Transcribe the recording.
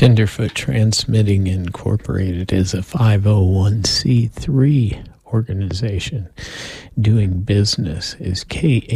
Tenderfoot Transmitting Incorporated is a 501c3 organization. Doing business is